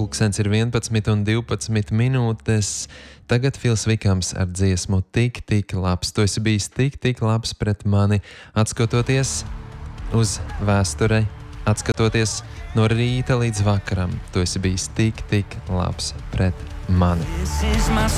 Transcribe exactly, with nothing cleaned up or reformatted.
Pulkstens ir vienpadsmit un divpadsmit minūtes. Tagad Fils Vikams ar dziesmu Tik, tik labs. Tu esi bijis tik, tik labs pret mani, atskatoties uz vēsturei, atskatoties no rīta līdz vakaram. Tu esi bijis tik, tik labs pret mani. This is my